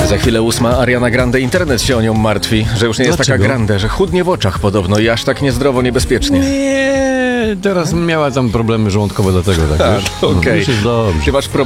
Za chwilę 8. Ariana Grande. Internet się o nią martwi, że już nie jest taka Dlaczego? grande, że chudnie w oczach podobno i aż tak niezdrowo, niebezpiecznie. Nie, teraz miała tam problemy żołądkowe, dlatego tak, wiesz? okej. Już jest dobrze. Ty masz